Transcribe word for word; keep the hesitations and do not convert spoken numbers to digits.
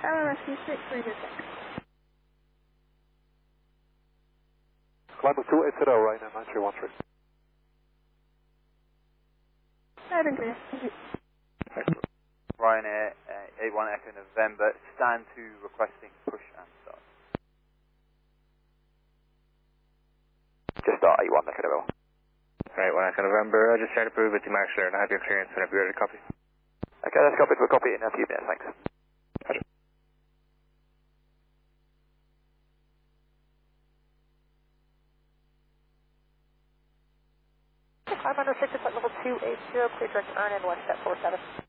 Tower Rescue six, Radio six. Climb two eight zero, right now, nine three one three. Loud and clear, thank you. Ryanair, uh, eight one Echo November, stand two requesting push and start. Just start eight one Echo November. Right, one Echo November, I just tried to prove it to Max there and I have your clearance whenever you're ready to copy. Okay, that's copied. We'll copy it in a few minutes, thanks. Roger. I'm under six at level two eight zero, clear direct earn in West at four seven.